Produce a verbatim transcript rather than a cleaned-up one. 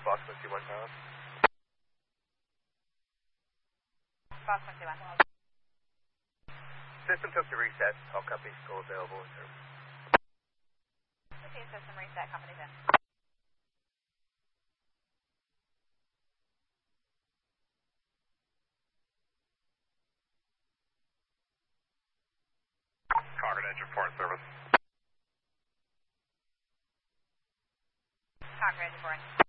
Fox one two one pound. Fox one two one. System took the reset. All companies still available in service. fifteen system reset, companies in. Concord engine port service. Concord engine port.